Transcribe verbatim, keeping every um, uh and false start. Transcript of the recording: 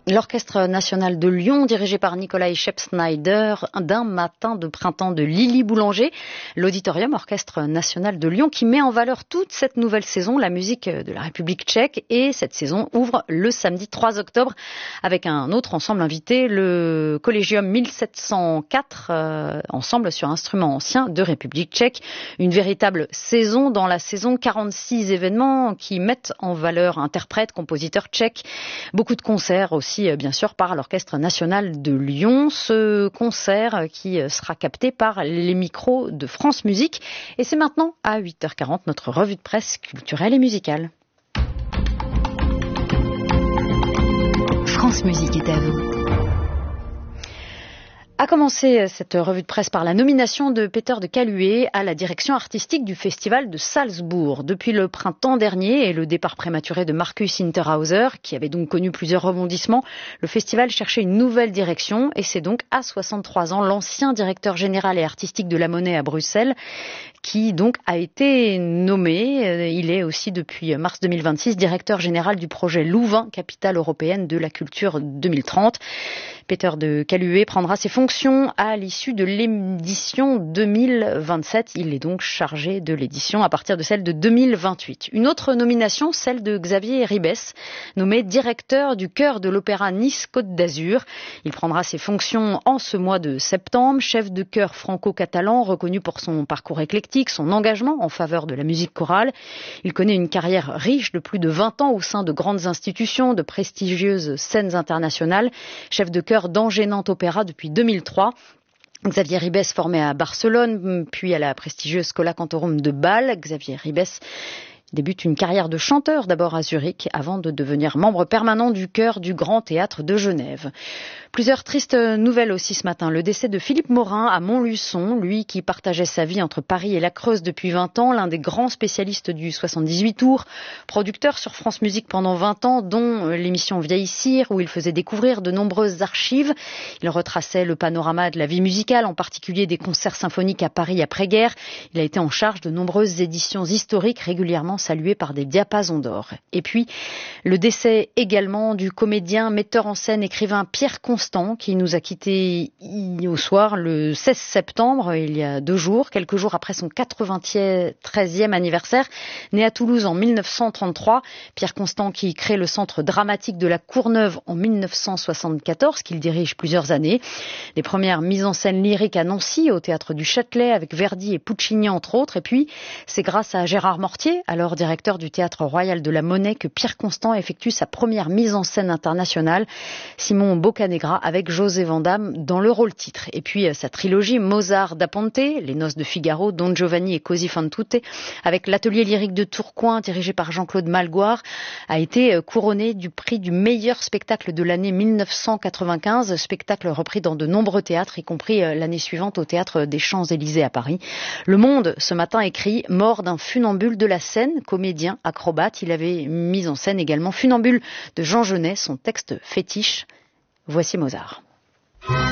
L'Orchestre national de Lyon, dirigé par Nikolai Scheps-Snyder, d'un matin de printemps de Lily Boulanger, l'Auditorium Orchestre national de Lyon qui met en valeur toute cette nouvelle saison, la musique de la République tchèque. Et cette saison ouvre le samedi trois octobre avec un autre ensemble invité, le Collegium mille sept cent quatre, euh, ensemble sur instruments anciens de République tchèque. Une véritable saison dans la saison, quarante-six événements qui mettent en valeur interprètes, compositeurs tchèques, beaucoup de concerts aussi, bien sûr, par l'Orchestre national de Lyon. Ce concert qui sera capté par les micros de France Musique. Et c'est maintenant à huit heures quarante, notre revue de presse culturelle et musicale. France Musique est à vous. A commencé cette revue de presse par la nomination de Peter de Caluet à la direction artistique du Festival de Salzbourg. Depuis le printemps dernier et le départ prématuré de Markus Hinterhauser, qui avait donc connu plusieurs rebondissements, le festival cherchait une nouvelle direction et c'est donc à soixante-trois ans l'ancien directeur général et artistique de la Monnaie à Bruxelles qui donc a été nommé. Il est aussi depuis mars deux mille vingt-six directeur général du projet Louvain, capitale européenne de la culture deux mille trente. Peter de Caluet prendra ses fonctions à l'issue de l'édition deux mille vingt-sept. Il est donc chargé de l'édition à partir de celle de deux mille vingt-huit. Une autre nomination, celle de Xavier Ribes, nommé directeur du chœur de l'Opéra Nice-Côte d'Azur. Il prendra ses fonctions en ce mois de septembre. Chef de chœur franco-catalan, reconnu pour son parcours éclectique, son engagement en faveur de la musique chorale. Il connaît une carrière riche de plus de vingt ans au sein de grandes institutions, de prestigieuses scènes internationales. Chef de chœur d'Angers Nantes Opéra depuis deux mille trois. Xavier Ribes formé à Barcelone, puis à la prestigieuse Schola Cantorum de Bâle. Xavier Ribes débute une carrière de chanteur d'abord à Zurich avant de devenir membre permanent du chœur du Grand Théâtre de Genève. Plusieurs tristes nouvelles aussi ce matin. Le décès de Philippe Morin à Montluçon, lui qui partageait sa vie entre Paris et la Creuse depuis vingt ans, l'un des grands spécialistes du soixante-dix-huit tours, producteur sur France Musique pendant vingt ans, dont l'émission Vieille Cire où il faisait découvrir de nombreuses archives. Il retraçait le panorama de la vie musicale, en particulier des concerts symphoniques à Paris après-guerre. Il a été en charge de nombreuses éditions historiques régulièrement saluées par des diapasons d'or. Et puis, le décès également du comédien, metteur en scène, écrivain Pierre Constant, qui nous a quittés au soir le seize septembre, il y a deux jours, quelques jours après son quatre-vingt-treizième anniversaire. Né à Toulouse en mille neuf cent trente-trois, Pierre Constant qui crée le Centre dramatique de la Courneuve en mille neuf cent soixante-quatorze, qu'il dirige plusieurs années. Les premières mises en scène lyriques à Nancy, au Théâtre du Châtelet, avec Verdi et Puccini entre autres. Et puis, c'est grâce à Gérard Mortier, alors directeur du Théâtre Royal de la Monnaie, que Pierre Constant effectue sa première mise en scène internationale, Simon Boccanegra, avec José Vandame dans le rôle titre. Et puis sa trilogie Mozart da Ponte, Les Noces de Figaro, Don Giovanni et Così fan tutte, avec l'atelier lyrique de Tourcoing dirigé par Jean-Claude Malgoire, a été couronné du prix du meilleur spectacle de l'année mille neuf cent quatre-vingt-quinze, spectacle repris dans de nombreux théâtres, y compris l'année suivante au Théâtre des Champs-Élysées à Paris. Le Monde, ce matin, écrit « Mort d'un funambule de la scène », comédien, acrobate. Il avait mis en scène également Funambule de Jean Genet, son texte fétiche. Voici Mozart.